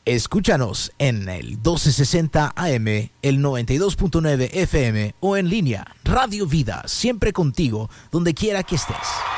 Escúchanos en el 1260 AM, el 92.9 FM o en línea. Radio Vida, siempre contigo, donde quiera que estés.